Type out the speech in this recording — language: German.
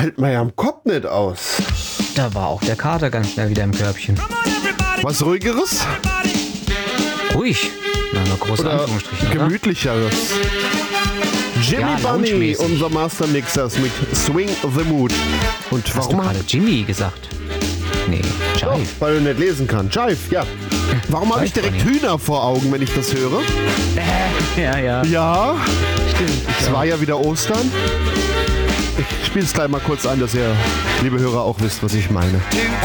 hält man ja am Kopf nicht aus. Da war auch der Kater ganz schnell wieder im Körbchen. Was Ruhigeres? Ruhig. Na, nur große Oder Anführungsstriche. Oder? Gemütlicheres? Jimmy Ja, Bunny, lounge-mäßig. unser Mastermixers mit Swing the Mood. Und Hast du warum gerade Jimmy gesagt? Nee, Doch, Jive. weil du nicht lesen kannst. Jive, ja. Warum habe ich Jive direkt Bunny. Hühner vor Augen, wenn ich das höre? Ja, ja. Ja, Stimmt. es war ja wieder Ostern. Ich spiele es gleich mal kurz an, dass ihr, liebe Hörer, auch wisst, was ich meine.